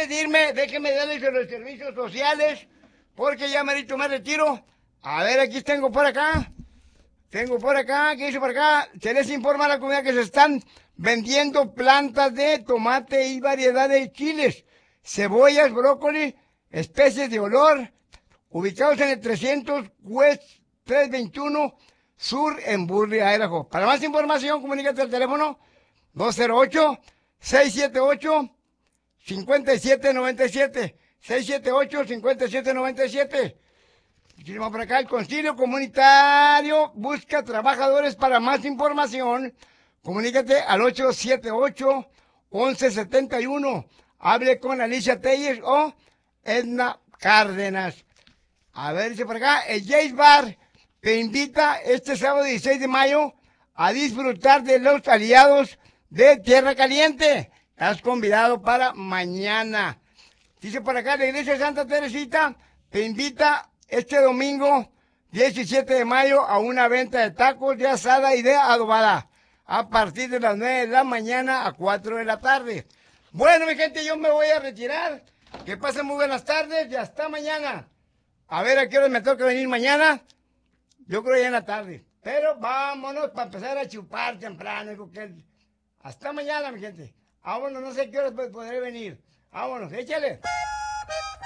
antes de irme, déjenme darles los servicios sociales, porque ya me retiro. A ver, aquí tengo por acá. ¿Qué dice por acá? Se les informa a la comunidad que se están vendiendo plantas de tomate y variedad de chiles, cebollas, brócoli, especies de olor, ubicados en el 300 West 321 Sur en Burley, Idaho. Para más información, comunícate al teléfono 208-678-5797. 678-5797. Seguimos por acá. El Concilio Comunitario busca trabajadores. Para más información, comunícate al 878-1171. Hable con Alicia Telles o Edna Cárdenas. A ver, dice por acá, el Jace Bar te invita este sábado 16 de mayo a disfrutar de los aliados de Tierra Caliente. Estás convidado para mañana. Dice por acá, la Iglesia de Santa Teresita te invita este domingo 17 de mayo a una venta de tacos, de asada y de adobada a partir de las 9 de la mañana a 4 de la tarde. Bueno, mi gente, yo me voy a retirar. Que pasen muy buenas tardes y hasta mañana. A ver a qué hora me toca venir mañana. Yo creo ya en la tarde. Pero vámonos para empezar a chupar temprano. Hasta mañana, mi gente. Vámonos, no sé qué hora podré venir. Vámonos, échale.